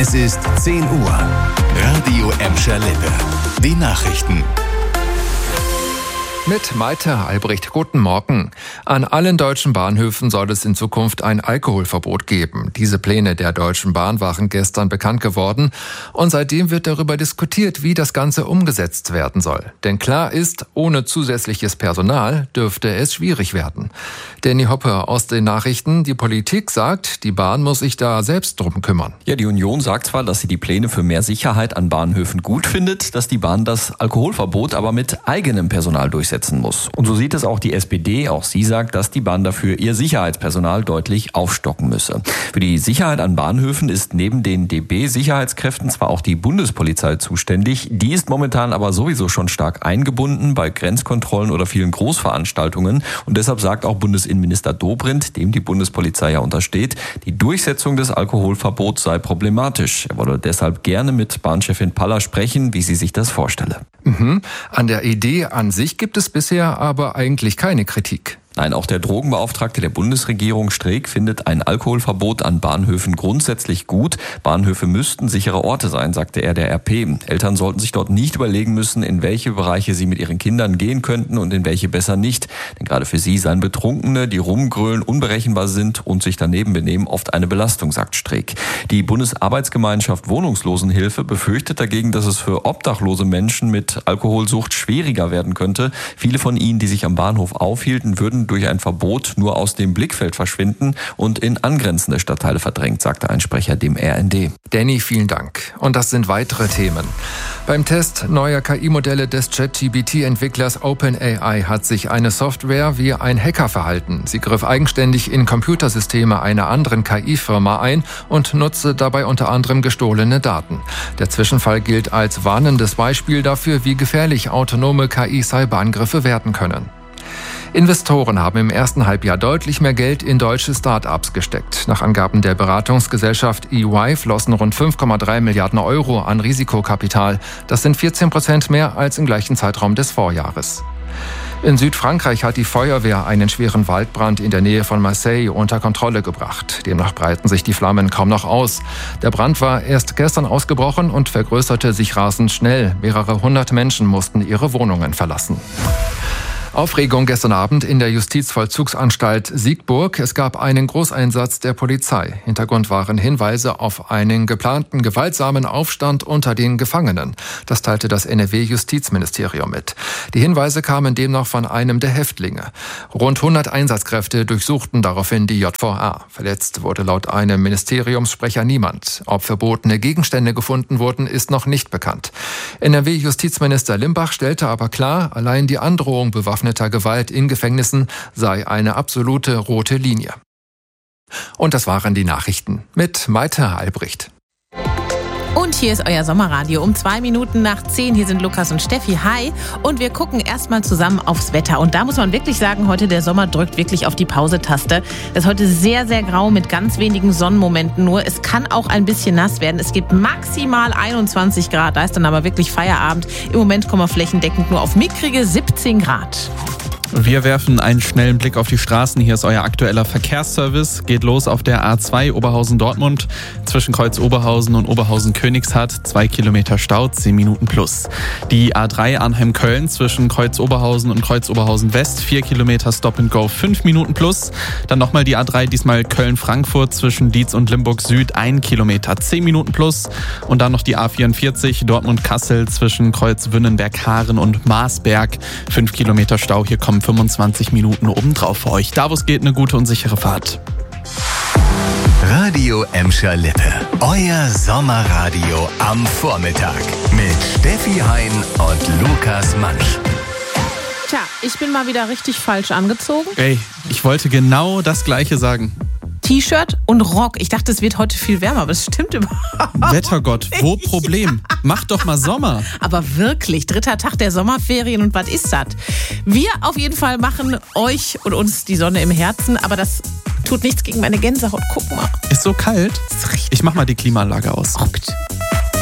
Es ist 10 Uhr. Radio Emscher Lippe. Die Nachrichten. Mit Maite Albrecht, guten Morgen. An allen deutschen Bahnhöfen soll es in Zukunft ein Alkoholverbot geben. Diese Pläne der Deutschen Bahn waren gestern bekannt geworden und seitdem wird darüber diskutiert, wie das Ganze umgesetzt werden soll. Denn klar ist, ohne zusätzliches Personal dürfte es schwierig werden. Danny Hoppe aus den Nachrichten, die Politik sagt, die Bahn muss sich da selbst drum kümmern. Ja, die Union sagt zwar, dass sie die Pläne für mehr Sicherheit an Bahnhöfen gut findet, dass die Bahn das Alkoholverbot aber mit eigenem Personal durchsetzen muss. Und so sieht es auch die SPD. Auch sie sagt, dass die Bahn dafür ihr Sicherheitspersonal deutlich aufstocken müsse. Für die Sicherheit an Bahnhöfen ist neben den DB-Sicherheitskräften zwar auch die Bundespolizei zuständig. Die ist momentan aber sowieso schon stark eingebunden bei Grenzkontrollen oder vielen Großveranstaltungen. Und deshalb sagt auch Bundesinnenminister Dobrindt, dem die Bundespolizei ja untersteht, die Durchsetzung des Alkoholverbots sei problematisch. Er wolle deshalb gerne mit Bahnchefin Paller sprechen, wie sie sich das vorstelle. An der Idee an sich gibt es bisher aber eigentlich keine Kritik. Nein, auch der Drogenbeauftragte der Bundesregierung Streeck findet ein Alkoholverbot an Bahnhöfen grundsätzlich gut. Bahnhöfe müssten sichere Orte sein, sagte er der RP. Eltern sollten sich dort nicht überlegen müssen, in welche Bereiche sie mit ihren Kindern gehen könnten und in welche besser nicht. Denn gerade für sie seien Betrunkene, die rumgrölen, unberechenbar sind und sich daneben benehmen, oft eine Belastung, sagt Streeck. Die Bundesarbeitsgemeinschaft Wohnungslosenhilfe befürchtet dagegen, dass es für obdachlose Menschen mit Alkoholsucht schwieriger werden könnte. Viele von ihnen, die sich am Bahnhof aufhielten, würden durch ein Verbot nur aus dem Blickfeld verschwinden und in angrenzende Stadtteile verdrängt, sagte ein Sprecher dem RND. Danny, vielen Dank. Und das sind weitere Themen. Beim Test neuer KI-Modelle des ChatGPT-Entwicklers OpenAI hat sich eine Software wie ein Hacker verhalten. Sie griff eigenständig in Computersysteme einer anderen KI-Firma ein und nutzte dabei unter anderem gestohlene Daten. Der Zwischenfall gilt als warnendes Beispiel dafür, wie gefährlich autonome KI-Cyberangriffe werden können. Investoren haben im ersten Halbjahr deutlich mehr Geld in deutsche Start-ups gesteckt. Nach Angaben der Beratungsgesellschaft EY flossen rund 5,3 Milliarden Euro an Risikokapital. Das sind 14% mehr als im gleichen Zeitraum des Vorjahres. In Südfrankreich hat die Feuerwehr einen schweren Waldbrand in der Nähe von Marseille unter Kontrolle gebracht. Demnach breiten sich die Flammen kaum noch aus. Der Brand war erst gestern ausgebrochen und vergrößerte sich rasend schnell. Mehrere hundert Menschen mussten ihre Wohnungen verlassen. Aufregung gestern Abend in der Justizvollzugsanstalt Siegburg. Es gab einen Großeinsatz der Polizei. Hintergrund waren Hinweise auf einen geplanten gewaltsamen Aufstand unter den Gefangenen. Das teilte das NRW-Justizministerium mit. Die Hinweise kamen demnach von einem der Häftlinge. Rund 100 Einsatzkräfte durchsuchten daraufhin die JVA. Verletzt wurde laut einem Ministeriumssprecher niemand. Ob verbotene Gegenstände gefunden wurden, ist noch nicht bekannt. NRW-Justizminister Limbach stellte aber klar, allein die Androhung bewaffneter Gewalt in Gefängnissen sei eine absolute rote Linie. Und das waren die Nachrichten mit Maite Albrecht. Und hier ist euer Sommerradio um 2 Minuten nach 10. Hier sind Lukas und Steffi. Hi. Und wir gucken erstmal zusammen aufs Wetter. Und da muss man wirklich sagen, heute der Sommer drückt wirklich auf die Pause-Taste. Das ist heute sehr, sehr grau mit ganz wenigen Sonnenmomenten nur. Es kann auch ein bisschen nass werden. Es gibt maximal 21 Grad. Da ist dann aber wirklich Feierabend. Im Moment kommen wir flächendeckend nur auf mickrige 17 Grad. Wir werfen einen schnellen Blick auf die Straßen. Hier ist euer aktueller Verkehrsservice. Geht los auf der A2 Oberhausen-Dortmund. Zwischen Kreuz Oberhausen und Oberhausen-Königshardt 2 Kilometer Stau, 10 Minuten plus. Die A3 Arnheim-Köln zwischen Kreuz Oberhausen und Kreuz Oberhausen-West 4 Kilometer Stop and Go, 5 Minuten plus. Dann nochmal die A3, diesmal Köln-Frankfurt zwischen Dietz und Limburg Süd 1 Kilometer, 10 Minuten plus. Und dann noch die A44 Dortmund-Kassel zwischen Kreuz Wünnenberg-Haaren und Marsberg 5 Kilometer Stau. Hier kommen 25 Minuten obendrauf für euch. Da, wo es geht, eine gute und sichere Fahrt. Radio Emscher Lippe. Euer Sommerradio am Vormittag. Mit Steffi Hein und Lukas Mansch. Tja, ich bin mal wieder richtig falsch angezogen. Ey, ich wollte genau das Gleiche sagen. T-Shirt und Rock. Ich dachte, es wird heute viel wärmer, aber es stimmt überhaupt nicht. Wettergott, wo Problem? Mach doch mal Sommer. Aber wirklich, 3. Tag der Sommerferien und was ist das? Wir auf jeden Fall machen euch und uns die Sonne im Herzen, aber das tut nichts gegen meine Gänsehaut. Guck mal. Ist so kalt? Das ist richtig. Ich mach mal die Klimaanlage aus. Rockt.